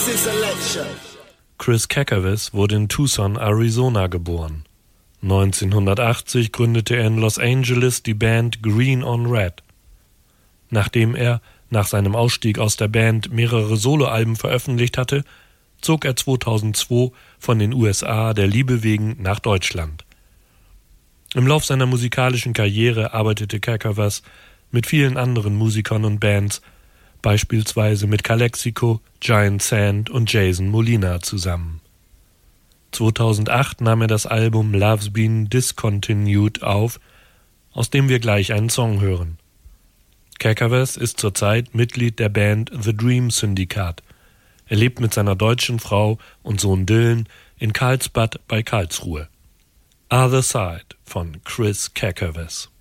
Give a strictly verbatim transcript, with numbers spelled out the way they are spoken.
Chris Kacavas wurde in Tucson, Arizona geboren. neunzehnhundertachtzig gründete er in Los Angeles die Band Green on Red. Nachdem er nach seinem Ausstieg aus der Band mehrere Soloalben veröffentlicht hatte, zog er zweitausendzwei von den U S A der Liebe wegen nach Deutschland. Im Lauf seiner musikalischen Karriere arbeitete Kacavas mit vielen anderen Musikern und Bands, beispielsweise mit Calexico, Giant Sand und Jason Molina zusammen. zweitausendacht nahm er das Album Love's Been Discontinued auf, aus dem wir gleich einen Song hören. Kacavas ist zurzeit Mitglied der Band The Dream Syndicate. Er lebt mit seiner deutschen Frau und Sohn Dylan in Karlsbad bei Karlsruhe. Other Side von Chris Kacavas.